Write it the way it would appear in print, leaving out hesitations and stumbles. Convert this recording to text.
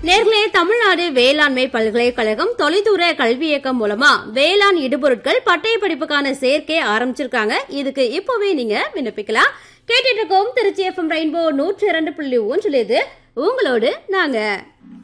நேர்களே, தமிழ்நாடு வேளாண்மை பல்கலைக்கழகம் தொலைதூர கல்வி இயக்கம் மூலமா வேளாண் இடுபொருட்கள் பட்டய படிப்புக்கான சேர்க்கை ஆரம்பிச்சிருக்காங்க. இதுக்கு இப்பவே நீங்க விண்ணப்பிக்கலாம். கேட்டுட்டு இருக்கோம் திருச்சி FM ரெயின்போ 102.1 உங்களோடு நாங்க.